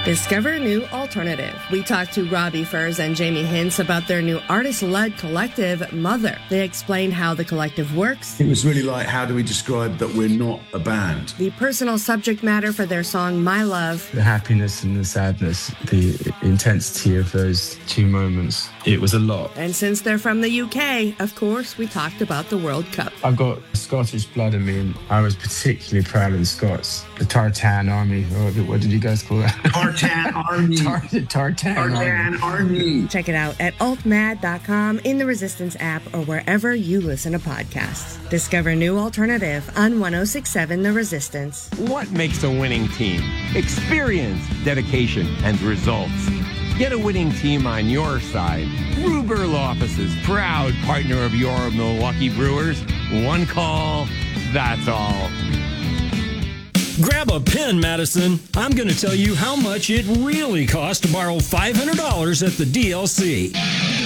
Discover a new alternative. We talked to Robbie Furs and Jamie Hintz about their new artist-led collective, Mother. They explained how the collective works. It was really like, how do we describe that we're not a band? The personal subject matter for their song, My Love. The happiness and the sadness, the intensity of those two moments. It was a lot. And since they're from the UK, of course, we talked about the World Cup. I've got Scottish blood in me, and I was particularly proud of the Scots. The Tartan Army, or what did you guys call it? Tartan Army. Tartan Army. Check it out at altmad.com, in the Resistance app, or wherever you listen to podcasts. Discover new alternative on 106.7 The Resistance. What makes a winning team? Experience, dedication, and results. Get a winning team on your side. Ruberl Offices, proud partner of your Milwaukee Brewers. One call, that's all. Grab a pen, Madison. I'm going to tell you how much it really costs to borrow $500 at the DLC.